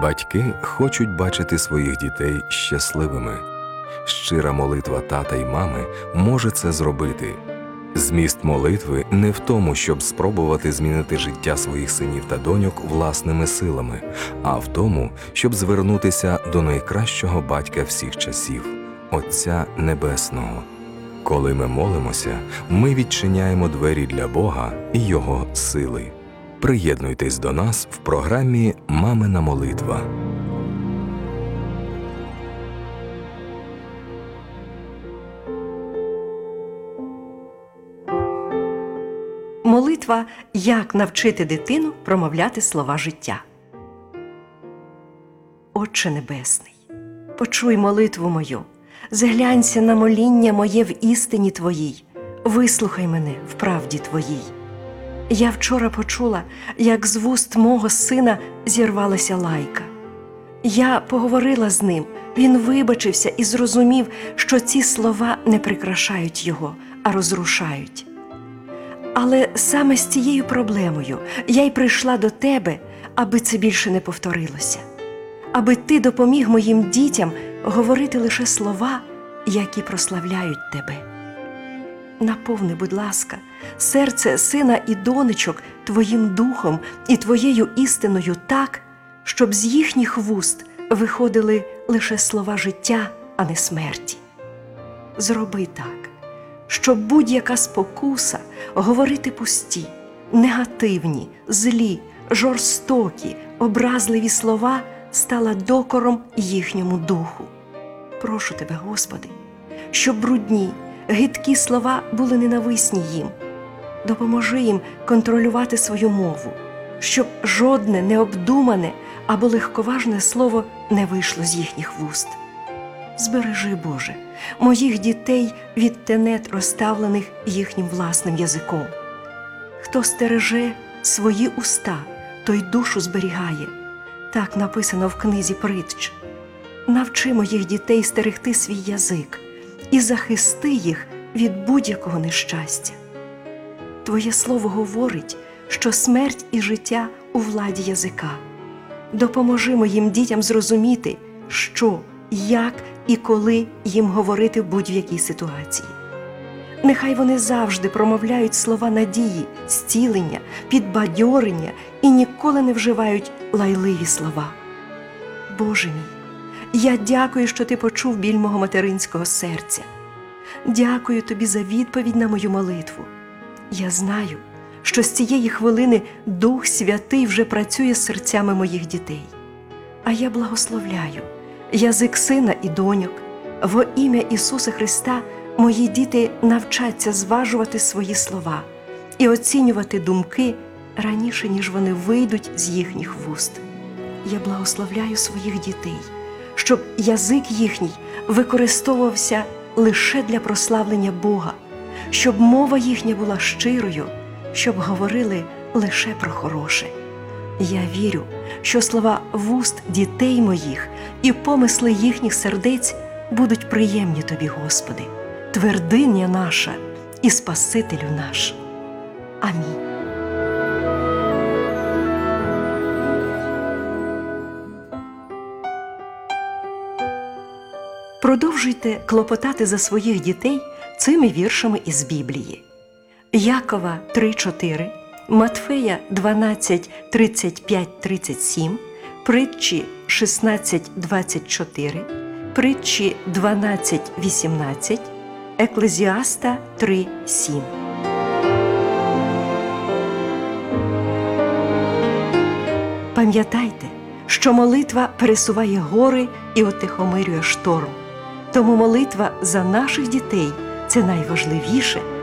Батьки хочуть бачити своїх дітей щасливими. Щира молитва тата й мами може це зробити. Зміст молитви не в тому, щоб спробувати змінити життя своїх синів та доньок власними силами, а в тому, щоб звернутися до найкращого батька всіх часів – Отця Небесного. Коли ми молимося, ми відчиняємо двері для Бога і Його сили. Приєднуйтесь до нас в програмі «Мамина молитва». Молитва «Як навчити дитину промовляти слова життя». Отче Небесний, почуй молитву мою, зглянься на моління моє в істині Твоїй, вислухай мене в правді Твоїй. Я вчора почула, як з вуст мого сина зірвалася лайка. Я поговорила з ним, він вибачився і зрозумів, що ці слова не прикрашають його, а розрушають. Але саме з цією проблемою я й прийшла до Тебе, аби це більше не повторилося. Аби Ти допоміг моїм дітям говорити лише слова, які прославляють Тебе. Наповни, будь ласка, серце сина і донечок Твоїм духом і Твоєю істиною так, щоб з їхніх вуст виходили лише слова життя, а не смерті. Зроби так, щоб будь-яка спокуса говорити пусті, негативні, злі, жорстокі, образливі слова стала докором їхньому духу. Прошу Тебе, Господи, щоб брудні, гидкі слова були ненависні їм. Допоможи їм контролювати свою мову, щоб жодне необдумане або легковажне слово не вийшло з їхніх вуст. Збережи, Боже, моїх дітей від тенет, розставлених їхнім власним язиком. Хто стереже свої уста, той душу зберігає. Так написано в книзі Притч. Навчи моїх дітей стерегти свій язик і захисти їх від будь-якого нещастя. Твоє слово говорить, що смерть і життя у владі язика. Допоможи моїм дітям зрозуміти, що, як і коли їм говорити в будь-якій ситуації. Нехай вони завжди промовляють слова надії, зцілення, підбадьорення і ніколи не вживають лайливі слова. Боже мій, я дякую, що Ти почув біль мого материнського серця. Дякую Тобі за відповідь на мою молитву. Я знаю, що з цієї хвилини Дух Святий вже працює з серцями моїх дітей. А я благословляю язик сина і доньок. Во ім'я Ісуса Христа мої діти навчаться зважувати свої слова і оцінювати думки раніше, ніж вони вийдуть з їхніх вуст. Я благословляю своїх дітей, щоб язик їхній використовувався лише для прославлення Бога, щоб мова їхня була щирою, щоб говорили лише про хороше. Я вірю, що слова вуст дітей моїх і помисли їхніх сердець будуть приємні Тобі, Господи, твердиня наша і Спасителю наш. Амінь. Продовжуйте клопотати за своїх дітей цими віршами із Біблії. Якова 3:4, Матфея 12:35-37, Притчі 16:24, Притчі 12:18, Еклезіаста 3:7. Пам'ятайте, що молитва пересуває гори і утихомирює шторм. Тому молитва за наших дітей – це найважливіше,